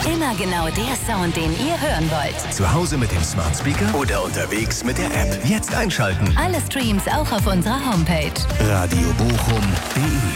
Immer genau der Sound, den ihr hören wollt. Zu Hause mit dem Smart Speaker oder unterwegs mit der App. Jetzt einschalten. Alle Streams auch auf unserer Homepage. radiobochum.de